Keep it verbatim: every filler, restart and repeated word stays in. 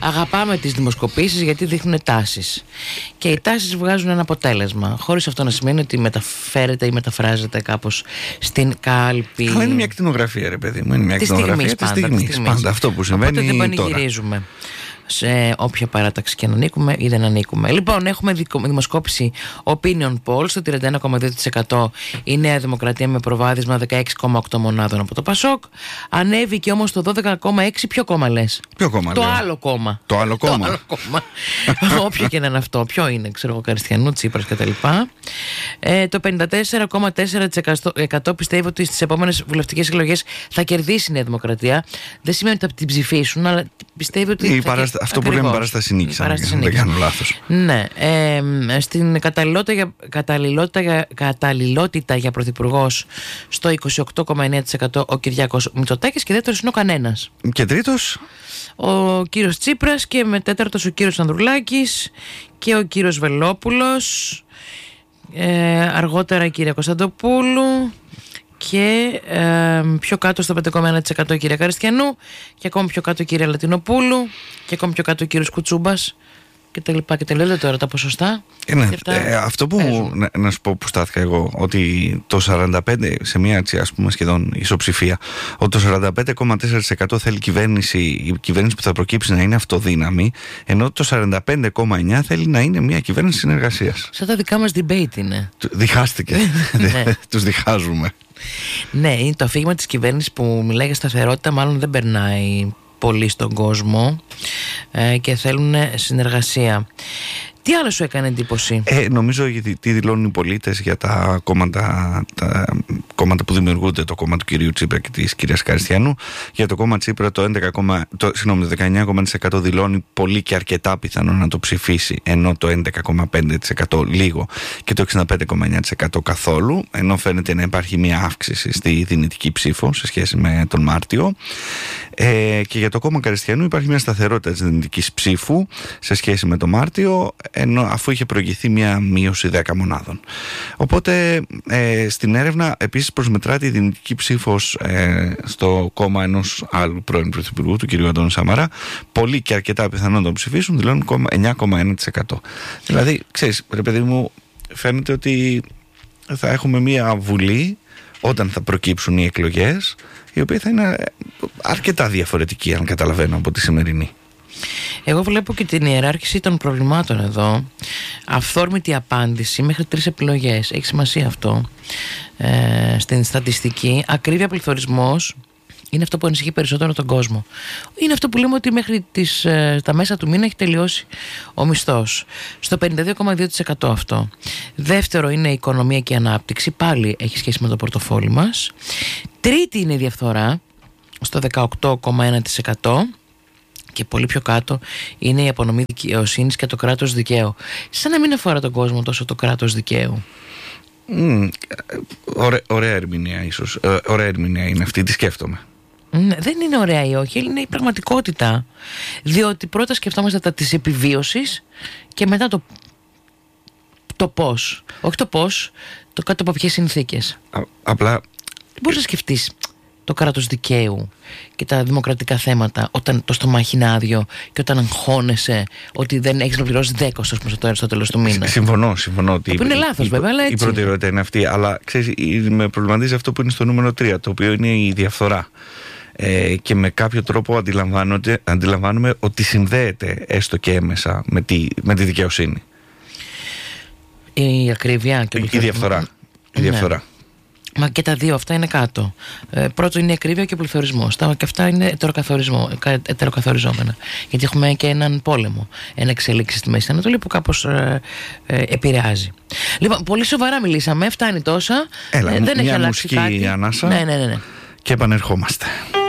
Αγαπάμε τις δημοσκοπήσεις γιατί δείχνουν τάσεις. Και οι τάσεις βγάζουν ένα αποτέλεσμα. Χωρίς αυτό να σημαίνει ότι μεταφέρεται ή μεταφράζεται κάπως στην κάλπη. Αλλά είναι μια ακτινογραφία, ρε παιδί μου. Είναι μια ακτινογραφία της στιγμής. Πάντα αυτό που συμβαίνει. Οπότε δεν πανηγυρίζουμε σε όποια παράταξη και να ανήκουμε ή δεν ανήκουμε. Λοιπόν, έχουμε δημοσκόπηση Opinion Poll στο τριάντα ένα κόμμα δύο τοις εκατό η Νέα Δημοκρατία με προβάδισμα δεκαέξι κόμμα οκτώ μονάδων από το Πασόκ. Ανέβηκε όμως το δώδεκα κόμμα έξι. Ποιο κόμμα λες? Ποιο κόμμα? Το λέω. άλλο κόμμα. Το άλλο κόμμα. Το άλλο κόμμα. Όποιο και να είναι αυτό. Ποιο είναι, ξέρω εγώ, Καριστιανού, Τσίπρας κτλ. Ε, το πενήντα τέσσερα κόμμα τέσσερα τοις εκατό πιστεύει ότι στις επόμενες βουλευτικές εκλογές θα κερδίσει η Νέα Δημοκρατία. Δεν σημαίνει ότι θα την ψηφίσουν, αλλά πιστεύει ότι. Η παραστα... Αυτό που λέμε παράσταση νίκης, αν δεν κάνω λάθος. Ναι. Ε, στην καταλληλότητα για, καταλληλότητα, για, καταλληλότητα για πρωθυπουργός στο είκοσι οκτώ κόμμα εννέα τοις εκατό ο Κυριάκος Μητσοτάκης και δεύτερος είναι ο κανένας. Και τρίτος ο κύριος Τσίπρας και με τέταρτος ο κύριος Ανδρουλάκης και ο κύριος Βελόπουλος, ε, αργότερα η κυρία Κωνσταντοπούλου και ε, πιο κάτω στο πέντε κόμμα ένα τοις εκατό η κυρία Καριστιανού και ακόμη πιο κάτω η κυρία Λατινοπούλου και ακόμη πιο κάτω ο κύριος Κουτσούμπας και τα λοιπά και τα λοιπά. Τώρα τα ποσοστά. Ε, ναι, ε, αυτό που να, να σου πω που στάθηκα εγώ, ότι το σαράντα πέντε σε μια έτσι, ας πούμε σχεδόν ισοψηφία, ότι το σαράντα πέντε κόμμα τέσσερα τοις εκατό θέλει κυβέρνηση, η κυβέρνηση που θα προκύψει να είναι αυτοδύναμη, ενώ το σαράντα πέντε κόμμα εννέα τοις εκατό θέλει να είναι μια κυβέρνηση συνεργασίας. Σαν τα δικά μας debate είναι. Διχάστηκε. Τους διχάζουμε. Ναι, είναι το αφήγημα της κυβέρνησης που μιλάει για σταθερότητα, μάλλον δεν περνάει πολύ στον κόσμο ε, και θέλουν συνεργασία. Τι άλλο σου έκανε εντύπωση? Ε, νομίζω γιατί τι δηλώνουν οι πολίτες για τα κόμματα, τα κόμματα που δημιουργούνται, το κόμμα του κυρίου Τσίπρα και της κυρίας Καριστιανού. Για το κόμμα Τσίπρα το, έντεκα, το, συγγνώμη, το δεκαεννέα κόμμα ένα τοις εκατό δηλώνει πολύ και αρκετά πιθανό να το ψηφίσει, ενώ το έντεκα κόμμα πέντε τοις εκατό λίγο και το εξήντα πέντε κόμμα εννέα τοις εκατό καθόλου, ενώ φαίνεται να υπάρχει μια αύξηση στη δυνητική ψήφο σε σχέση με τον Μάρτιο. Ε, και για το κόμμα Καριστιανού υπάρχει μια σταθερότητα της δυνητικής ψήφου σε σχέση με τον Μάρτιο, ενώ αφού είχε προηγηθεί μια μείωση δέκα μονάδων. Οπότε ε, στην έρευνα επίσης προσμετράται η δυνητική ψήφος ε, στο κόμμα ενός άλλου πρώην πρωθυπουργού, του κ. Αντώνη Σαμαρά. Πολύ και αρκετά πιθανόν να τον ψηφίσουν, δηλώνουν εννέα κόμμα ένα τοις εκατό. Δηλαδή, ξέρεις, ρε παιδί μου, φαίνεται ότι θα έχουμε μια βουλή όταν θα προκύψουν οι εκλογές, η οποία θα είναι αρκετά διαφορετική, αν καταλαβαίνω, από τη σημερινή. Εγώ βλέπω και την ιεράρχηση των προβλημάτων εδώ. Αυθόρμητη απάντηση μέχρι τρεις επιλογές. Έχει σημασία αυτό ε, στην στατιστική. Ακρίβεια, πληθωρισμός είναι αυτό που ανησυχεί περισσότερο τον κόσμο. Είναι αυτό που λέμε ότι μέχρι τις, ε, τα μέσα του μήνα έχει τελειώσει ο μισθός. Στο πενήντα δύο κόμμα δύο τοις εκατό αυτό. Δεύτερο είναι η οικονομία και η ανάπτυξη. Πάλι έχει σχέση με το πορτοφόλι μας. Τρίτη είναι η διαφθορά στο δεκαοκτώ κόμμα ένα τοις εκατό. Και πολύ πιο κάτω είναι η απονομή δικαιοσύνης και το κράτος δικαίου. Σαν να μην αφορά τον κόσμο τόσο το κράτος δικαίου. Mm, ωραία, ωραία ερμηνεία ίσως. Ε, ωραία ερμηνεία είναι αυτή, τη σκέφτομαι. Mm, δεν είναι ωραία ή όχι, είναι η πραγματικότητα. Διότι πρώτα σκεφτόμαστε τα της επιβίωσης και μετά το, το πώς. Όχι το πώς, το κάτω από ποιες συνθήκες. Α, απλά... Μπορείς να σκεφτείς το κράτος δικαίου και τα δημοκρατικά θέματα όταν το στομάχι είναι άδειο και όταν αγχώνεσαι ότι δεν έχεις να πληρώσεις δέκα στο τέλος του μήνα. Συμφωνώ, συμφωνώ ότι που είναι λάθος, η, βέβαια, αλλά έτσι. Η προτεραιότητα είναι αυτή, αλλά ξέρεις, με προβληματίζει αυτό που είναι στο νούμερο τρία, το οποίο είναι η διαφθορά. Ε, και με κάποιο τρόπο αντιλαμβάνομαι ότι συνδέεται έστω και έμεσα με τη, με τη δικαιοσύνη. Η ακρίβεια και η, η διαφθορά. Η διαφθορά. Ναι. Μα και τα δύο αυτά είναι κάτω. Ε, πρώτο είναι η ακρίβεια και ο πληθωρισμός. Τα και αυτά είναι ετεροκαθοριζόμενα. Γιατί έχουμε και έναν πόλεμο, ένα εξελίξη στη Μέση Ανατολή που κάπως ε, ε, επηρεάζει. Λοιπόν, πολύ σοβαρά μιλήσαμε. Φτάνει τόσα. Έλα, ε, δεν μια έχει αλλάξει μουσική κάτι. ανάσα. Ναι, ναι, ναι, ναι. Και επανερχόμαστε.